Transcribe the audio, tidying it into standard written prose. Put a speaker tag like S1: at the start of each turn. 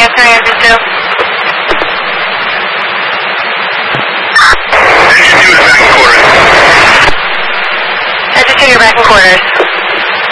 S1: answering engine 2.
S2: Engine 2 is back in quarters.
S1: Engine 2, you're back in quarters.